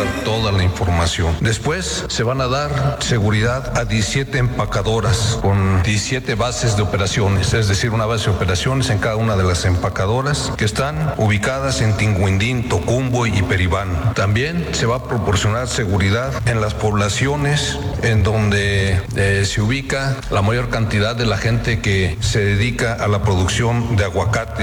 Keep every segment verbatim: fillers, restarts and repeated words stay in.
toda la información. Después se van a dar seguridad a diecisiete empacadoras con diecisiete bases de operaciones, es decir, una base de operaciones en cada una de las empacadoras que están ubicadas en Tinguindín, Tocumbo y Peribán. También se va a proporcionar seguridad en las poblaciones en donde eh, se ubica la mayor cantidad de la gente que se dedica a la producción de aguacate.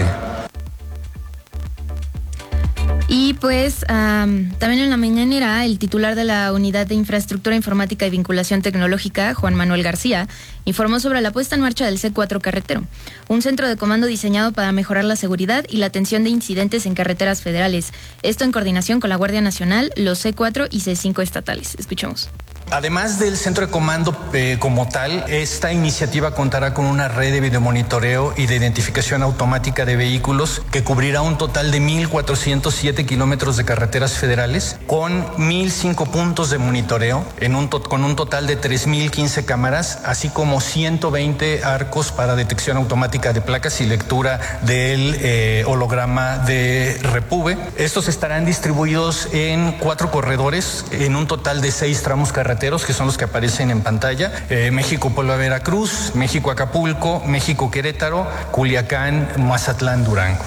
Y pues um, también en la mañanera el titular de la Unidad de Infraestructura Informática y Vinculación Tecnológica, Juan Manuel García, informó sobre la puesta en marcha del C cuatro Carretero, un centro de comando diseñado para mejorar la seguridad y la atención de incidentes en carreteras federales. Esto en coordinación con la Guardia Nacional, los C cuatro y C cinco estatales. Escuchemos. Además del centro de comando eh, como tal, esta iniciativa contará con una red de videomonitoreo y de identificación automática de vehículos que cubrirá un total de mil cuatrocientos siete kilómetros de carreteras federales con mil cinco puntos de monitoreo en un con un total de tres mil quince cámaras, así como ciento veinte arcos para detección automática de placas y lectura del eh, holograma de Repube. Estos estarán distribuidos en cuatro corredores en un total de seis tramos carreteros que son los que aparecen en pantalla: eh, México-Puebla Veracruz, México-Acapulco, México-Querétaro, Culiacán, Mazatlán, Durango.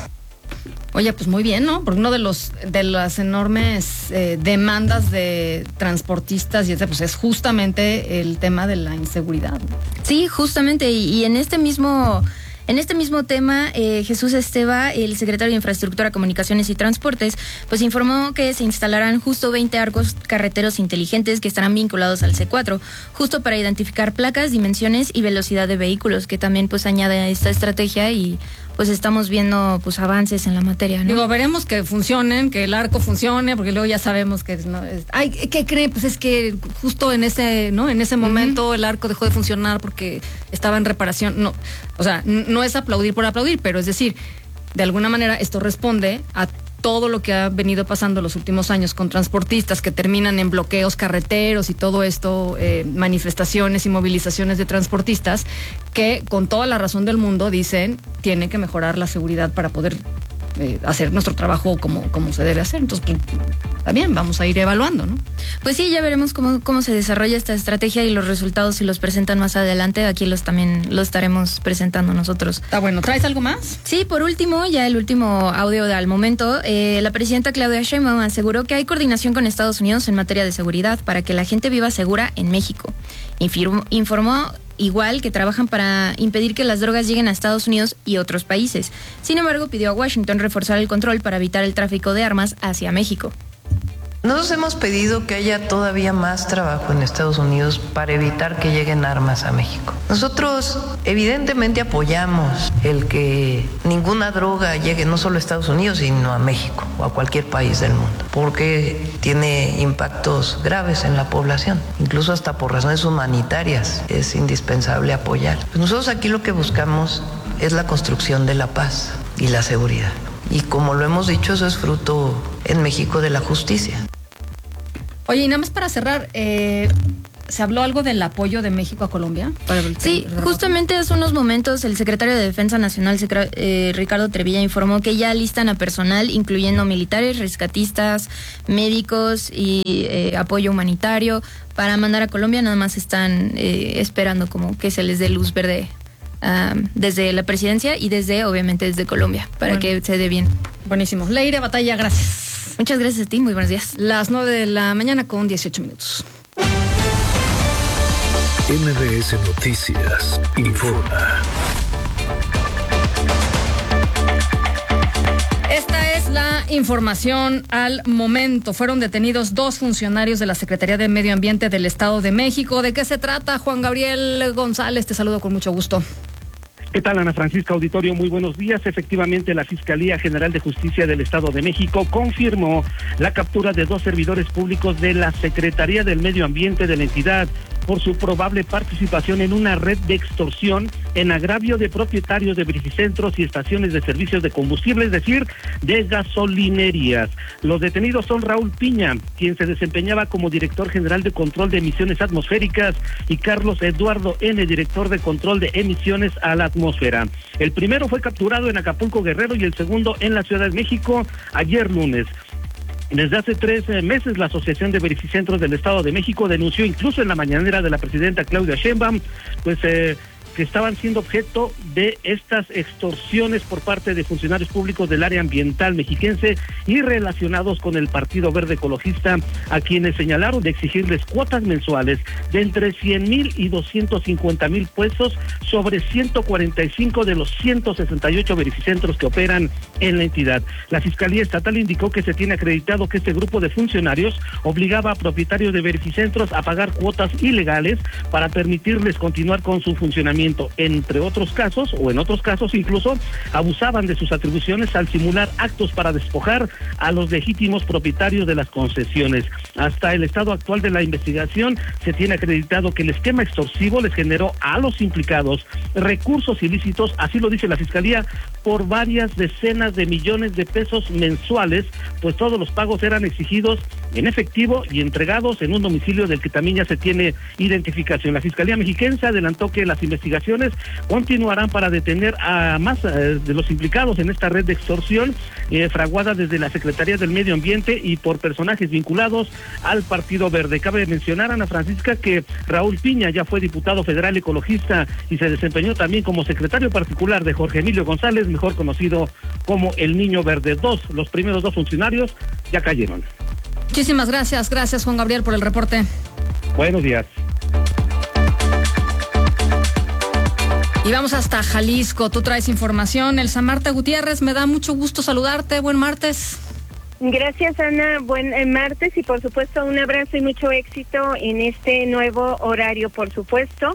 Oye, pues muy bien, ¿no? Porque uno de los de las enormes eh, demandas de transportistas y ese, pues es justamente el tema de la inseguridad. Sí, justamente, y, y en este mismo En este mismo tema, eh, Jesús Esteva, el secretario de Infraestructura, Comunicaciones y Transportes, pues informó que se instalarán justo veinte arcos carreteros inteligentes que estarán vinculados al C cuatro, justo para identificar placas, dimensiones y velocidad de vehículos, que también pues añade a esta estrategia y pues estamos viendo pues avances en la materia, ¿no? Digo, veremos que funcionen, que el arco funcione, porque luego ya sabemos que no es, ay, ¿qué cree? Pues es que justo en ese, ¿no? En ese momento uh-huh. el arco dejó de funcionar porque estaba en reparación. No, o sea, no es aplaudir por aplaudir, pero es decir, de alguna manera esto responde a todo lo que ha venido pasando los últimos años con transportistas que terminan en bloqueos carreteros y todo esto, eh, manifestaciones y movilizaciones de transportistas que con toda la razón del mundo dicen tiene que mejorar la seguridad para poder eh, hacer nuestro trabajo como, como se debe hacer. Entonces, pues, también vamos a ir evaluando, ¿no? Pues sí, ya veremos cómo, cómo se desarrolla esta estrategia y los resultados, si los presentan más adelante, aquí los también los estaremos presentando nosotros. Está bueno. ¿Traes algo más? Sí, por último, ya el último audio de al momento, eh, la presidenta Claudia Sheinbaum aseguró que hay coordinación con Estados Unidos en materia de seguridad para que la gente viva segura en México. Infirmó, informó igual que trabajan para impedir que las drogas lleguen a Estados Unidos y otros países. Sin embargo, pidió a Washington reforzar el control para evitar el tráfico de armas hacia México. Nosotros hemos pedido que haya todavía más trabajo en Estados Unidos para evitar que lleguen armas a México. Nosotros evidentemente apoyamos el que ninguna droga llegue no solo a Estados Unidos, sino a México o a cualquier país del mundo, porque tiene impactos graves en la población, incluso hasta por razones humanitarias es indispensable apoyar. Pues nosotros aquí lo que buscamos es la construcción de la paz y la seguridad. Y como lo hemos dicho, eso es fruto en México de la justicia. Oye, y nada más para cerrar, eh, ¿se habló algo del apoyo de México a Colombia? Para el, sí, el justamente hace unos momentos el secretario de Defensa Nacional, eh, Ricardo Trevilla, informó que ya listan a personal, incluyendo militares, rescatistas, médicos y eh, apoyo humanitario para mandar a Colombia. Nada más están eh, esperando como que se les dé luz verde Um, desde la presidencia y desde, obviamente, desde Colombia, para bueno. que se dé bien. Buenísimo. Leire Batalla, gracias. Muchas gracias a ti, muy buenos días. Las nueve de la mañana con dieciocho minutos. M B S Noticias informa. Esta es la información al momento. Fueron detenidos dos funcionarios de la Secretaría de Medio Ambiente del Estado de México. ¿De qué se trata? Juan Gabriel González, te saludo con mucho gusto. ¿Qué tal, Ana Francisca Auditorio? Muy buenos días. Efectivamente, la Fiscalía General de Justicia del Estado de México confirmó la captura de dos servidores públicos de la Secretaría del Medio Ambiente de la entidad por su probable participación en una red de extorsión en agravio de propietarios de verificentros y estaciones de servicios de combustible, es decir, de gasolinerías. Los detenidos son Raúl Piña, quien se desempeñaba como director general de control de emisiones atmosféricas, y Carlos Eduardo N., director de control de emisiones a la atmósfera. El primero fue capturado en Acapulco, Guerrero, y el segundo en la Ciudad de México ayer lunes. Desde hace tres eh, meses la Asociación de Verificentros del Estado de México denunció incluso en la mañanera de la presidenta Claudia Sheinbaum, pues eh, que estaban siendo objeto de estas extorsiones por parte de funcionarios públicos del área ambiental mexiquense y relacionados con el Partido Verde Ecologista, a quienes señalaron de exigirles cuotas mensuales de entre cien mil y doscientos cincuenta mil pesos sobre ciento cuarenta y cinco de los ciento sesenta y ocho verificentros que operan en la entidad. La Fiscalía Estatal indicó que se tiene acreditado que este grupo de funcionarios obligaba a propietarios de verificentros a pagar cuotas ilegales para permitirles continuar con su funcionamiento. Entre otros casos, o en otros casos incluso, abusaban de sus atribuciones al simular actos para despojar a los legítimos propietarios de las concesiones. Hasta el estado actual de la investigación se tiene acreditado que el esquema extorsivo les generó a los implicados recursos ilícitos, así lo dice la Fiscalía, por varias decenas de millones de pesos mensuales, pues todos los pagos eran exigidos en efectivo y entregados en un domicilio del que también ya se tiene identificación. La Fiscalía Mexiquense adelantó que las investigaciones continuarán para detener a más eh, de los implicados en esta red de extorsión eh, fraguada desde la Secretaría del Medio Ambiente y por personajes vinculados al Partido Verde. Cabe mencionar, Ana Francisca, que Raúl Piña ya fue diputado federal ecologista y se desempeñó también como secretario particular de Jorge Emilio González, mejor conocido como el Niño Verde. Dos, los primeros dos funcionarios ya cayeron. Muchísimas gracias, gracias Juan Gabriel por el reporte. Buenos días. Y vamos hasta Jalisco, tú traes información. Elsa Marta Gutiérrez, me da mucho gusto saludarte, buen martes. Gracias, Ana, buen eh, martes y por supuesto un abrazo y mucho éxito en este nuevo horario, por supuesto.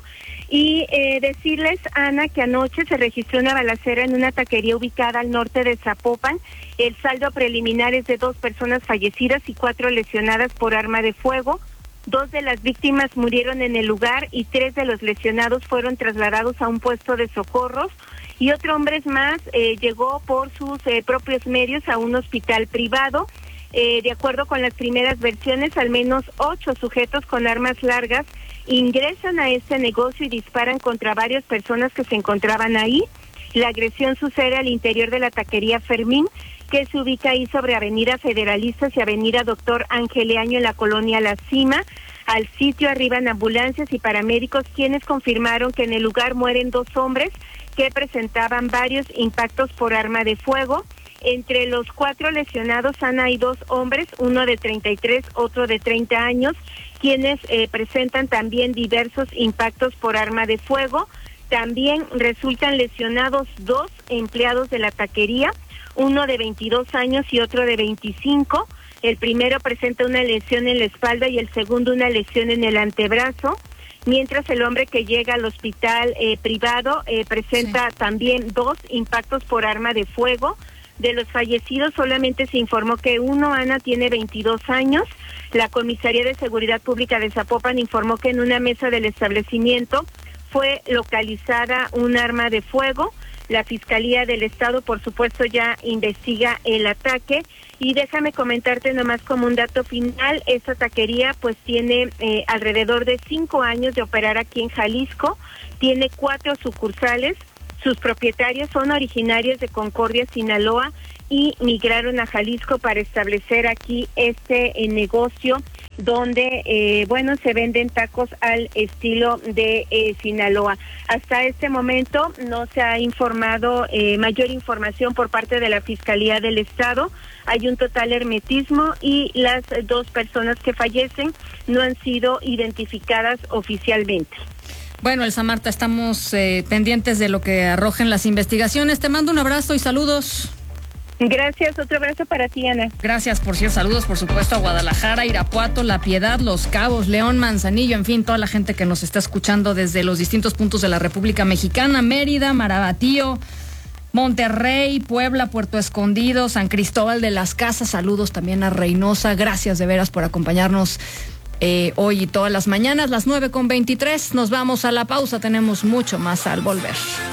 Y eh, decirles, Ana, que anoche se registró una balacera en una taquería ubicada al norte de Zapopan. El saldo preliminar es de dos personas fallecidas y cuatro lesionadas por arma de fuego. Dos de las víctimas murieron en el lugar y tres de los lesionados fueron trasladados a un puesto de socorros. Y otro hombre más eh, llegó por sus eh, propios medios a un hospital privado. Eh, de acuerdo con las primeras versiones, al menos ocho sujetos con armas largas ingresan a este negocio y disparan contra varias personas que se encontraban ahí. La agresión sucede al interior de la taquería Fermín, que se ubica ahí sobre Avenida Federalistas y Avenida Doctor Angeleaño en la colonia La Cima. Al sitio arriban ambulancias y paramédicos, quienes confirmaron que en el lugar mueren dos hombres que presentaban varios impactos por arma de fuego. Entre los cuatro lesionados, Ana, hay dos hombres, uno de treinta y tres, otro de treinta años, quienes eh, presentan también diversos impactos por arma de fuego. También resultan lesionados dos empleados de la taquería, uno de veintidós años y otro de veinticinco. El primero presenta una lesión en la espalda y el segundo una lesión en el antebrazo, mientras el hombre que llega al hospital eh, privado eh, presenta sí. también dos impactos por arma de fuego. De los fallecidos solamente se informó que uno, Ana, tiene veintidós años. La Comisaría de Seguridad Pública de Zapopan informó que en una mesa del establecimiento fue localizada un arma de fuego. La Fiscalía del Estado, por supuesto, ya investiga el ataque. Y déjame comentarte nomás como un dato final, esta taquería pues tiene eh, alrededor de cinco años de operar aquí en Jalisco, tiene cuatro sucursales, sus propietarios son originarios de Concordia, Sinaloa, y migraron a Jalisco para establecer aquí este eh, negocio donde, eh, bueno, se venden tacos al estilo de eh, Sinaloa. Hasta este momento no se ha informado eh, mayor información por parte de la Fiscalía del Estado. Hay un total hermetismo y las dos personas que fallecen no han sido identificadas oficialmente. Bueno, Elsa Marta, estamos eh, pendientes de lo que arrojen las investigaciones. Te mando un abrazo y saludos. Gracias, otro abrazo para ti, Ana. Gracias, por cierto, saludos por supuesto a Guadalajara, Irapuato, La Piedad, Los Cabos, León, Manzanillo, en fin, toda la gente que nos está escuchando desde los distintos puntos de la República Mexicana, Mérida, Marabatío, Monterrey, Puebla, Puerto Escondido, San Cristóbal de las Casas, saludos también a Reynosa, gracias de veras por acompañarnos eh, hoy y todas las mañanas, las nueve con veintitrés, nos vamos a la pausa, tenemos mucho más al volver.